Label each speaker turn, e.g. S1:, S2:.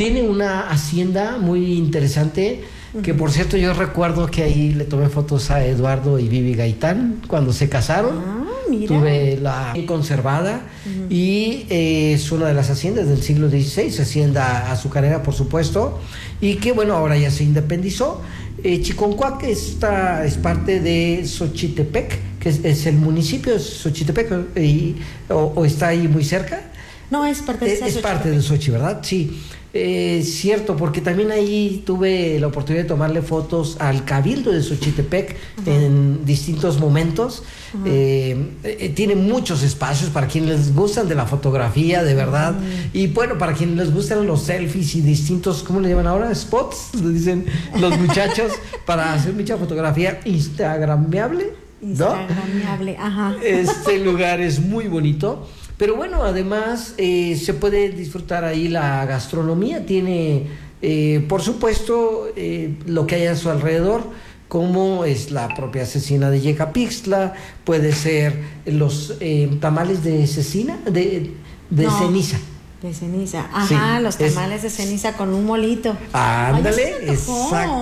S1: Tiene una hacienda muy interesante, que por cierto yo recuerdo que ahí le tomé fotos a Eduardo y Vivi Gaitán cuando se casaron.
S2: Mira.
S1: Tuve la conservada y es una de las haciendas del siglo XVI, hacienda azucarera por supuesto, y que bueno, ahora ya se independizó. Chiconcuac es parte de Xochitepec, que es el municipio de Xochitepec, o está ahí muy cerca.
S2: No, es parte de
S1: Es parte de Xochi, ¿verdad? Sí. Cierto, porque también ahí tuve la oportunidad de tomarle fotos al Cabildo de Xochitepec en distintos momentos. Tiene muchos espacios para quienes les gustan de la fotografía, de verdad. Y bueno, para quienes les gustan los selfies y distintos, ¿cómo le llaman ahora? Spots, le dicen los muchachos, para hacer mucha fotografía instagramable, ¿no?
S2: Instagramable, ajá.
S1: Este lugar es muy bonito. Pero bueno, además se puede disfrutar ahí la gastronomía. Tiene, por supuesto, lo que hay a su alrededor, como es la propia cecina de Yecapixtla, puede ser los tamales de cecina, de ceniza.
S2: De ceniza, ajá, sí, los tamales de ceniza con un molito.
S1: Ándale,
S2: exacto.